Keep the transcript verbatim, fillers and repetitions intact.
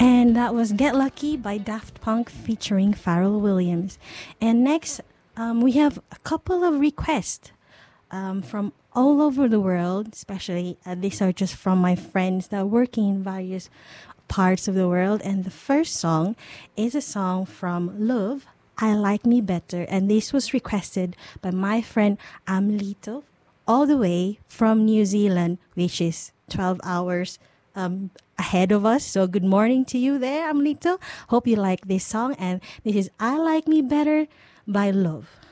And that was Get Lucky by Daft Punk featuring Pharrell Williams. And next, um, we have a couple of requests um, from all over the world, especially uh, these are just from my friends that are working in various parts of the world. And the first song is a song from Love, I Like Me Better. And this was requested by my friend Amlito, all the way from New Zealand, which is twelve hours um, ahead of us. So good morning to you there, Amlito. Hope you like this song. And this is I Like Me Better by Love.